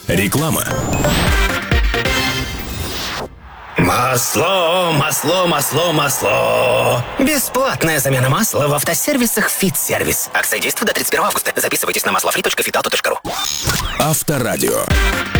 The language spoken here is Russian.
Реклама. Масло, масло, масло, масло. Бесплатная замена масла в автосервисах «Фитсервис». Акция действует до 31 августа. Записывайтесь на maslofree.fitauto.ru. Авторадио.